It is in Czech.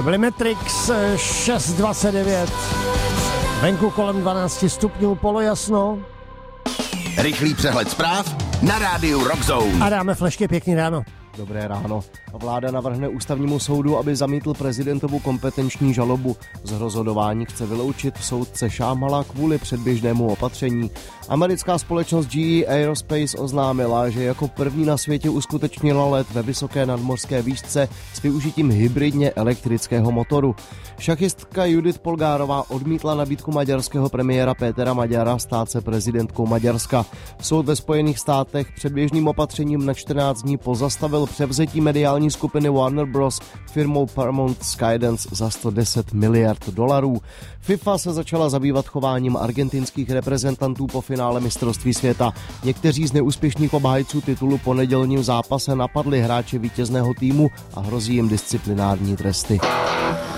byly Matrix 629. Venku kolem 12 stupňů, polojasno. Rychlý přehled zpráv na rádiu Rock Zone. A dáme flešky, pěkný ráno. Dobré ráno. Vláda navrhne ústavnímu soudu, aby zamítl prezidentovu kompetenční žalobu. Z rozhodování chce vyloučit soudce Šámala kvůli předběžnému opatření. Americká společnost GE Aerospace oznámila, že jako první na světě uskutečnila let ve vysoké nadmořské výšce s využitím hybridně elektrického motoru. Šachistka Judith Polgárová odmítla nabídku maďarského premiéra Pétera Maďara stát se prezidentkou Maďarska. Soud ve Spojených státech předběžným opatřením na 14 dní pozastavil převzetí mediální skupiny Warner Bros. Firmou Paramount Skydance za $110 miliard. FIFA se začala zabývat chováním argentinských reprezentantů po finále mistrovství světa. Někteří z neúspěšných obhájců titulu po nedělním zápase napadli hráče vítězného týmu a hrozí jim disciplinární tresty.